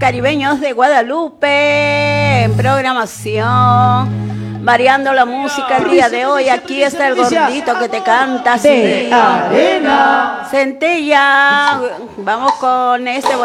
Caribeños de Guadalupe en programación, variando la música el día de hoy. Aquí está el gordito que te canta así. De arena. Centella, vamos con este